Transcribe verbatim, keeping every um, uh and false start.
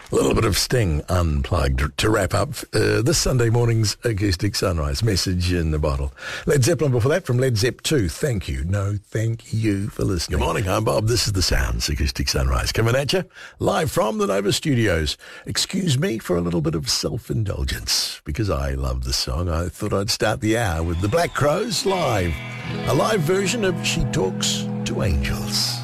A little bit of Sting Unplugged to wrap up uh, this Sunday morning's Acoustic Sunrise. Message in the bottle. Led Zeppelin before that from Led Zepp two. Thank you. No, thank you for listening. Good morning, I'm Bob. This is the Sounds Acoustic Sunrise. Coming at you live from the Nova Studios. Excuse me for a little bit of self-indulgence. Because I love the song, I thought I'd start the hour with the Black Crowes live. A live version of She Talks to Angels.